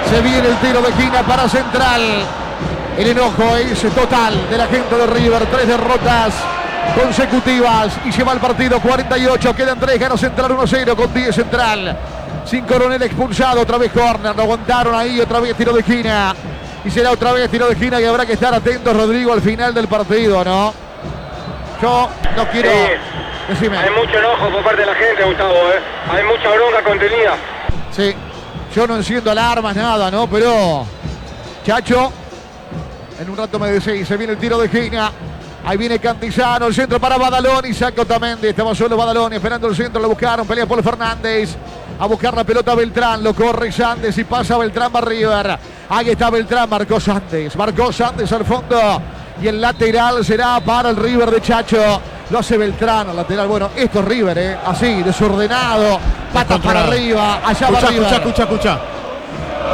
Se viene el tiro de esquina para Central. El enojo es total de la gente de River. 3 derrotas consecutivas y lleva el partido 48. Quedan 3, ganó Central 1-0 con 10 Central. Sin Coronel expulsado, otra vez córner. Lo aguantaron ahí, otra vez tiro de esquina. Y será otra vez tiro de esquina y habrá que estar atentos, Rodrigo, al final del partido, ¿no? Yo no quiero... Decime. Hay mucho enojo por parte de la gente, Gustavo, Hay mucha bronca contenida. Sí, yo no enciendo alarmas, nada, ¿no? Pero, Chacho, en un rato me decís, se viene el tiro de esquina. Ahí viene Cantizano, el centro para Badaloni, saca Otamendi, estaba solo Badaloni, esperando el centro, lo buscaron, pelea Paul Fernández. A buscar la pelota Beltrán, lo corre Sandes y pasa Beltrán para River. Ahí está Beltrán, marcó Sandes al fondo. Y el lateral será para el River de Chacho. Lo hace Beltrán al lateral. Bueno, esto es River, así, desordenado. Patas para arriba, allá va River. Escucha.